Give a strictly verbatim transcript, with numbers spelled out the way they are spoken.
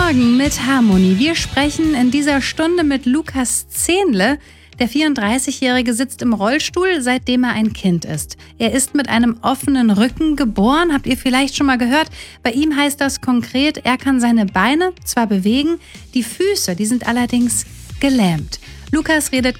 Morgen mit Harmonie. Wir sprechen in dieser Stunde mit Lukas Zehnle. Der vierunddreißigjährige sitzt im Rollstuhl, seitdem er ein Kind ist. Er ist mit einem offenen Rücken geboren, habt ihr vielleicht schon mal gehört. Bei ihm heißt das konkret, er kann seine Beine zwar bewegen, die Füße, die sind allerdings gelähmt. Lukas redet